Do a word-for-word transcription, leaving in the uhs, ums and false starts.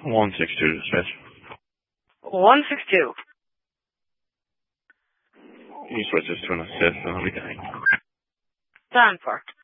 one six two to dispatch. one six two. You switch this to an assist and I'll be dying. Stand for.